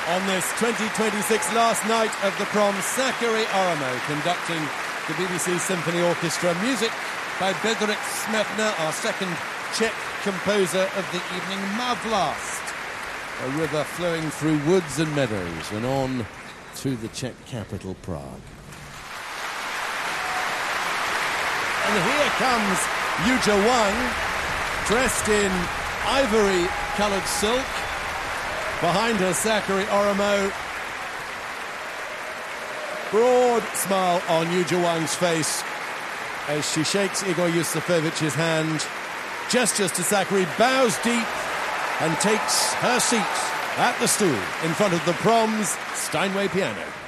On this 2026 last night of the prom, Sakari Oramo conducting the BBC Symphony Orchestra. Music by Bedřich Smetana, our second Czech composer of the evening. Mavlast, a river flowing through woods and meadows and on to the Czech capital, Prague. And here comes Yuja Wang, dressed in ivory-coloured silk. Behind her, Sakari Oramo. Broad smile on Yuja Wang's face as she shakes Igor Yusufovich's hand, gestures to Sakari, bows deep, and takes her seat at the stool in front of the prom's Steinway piano.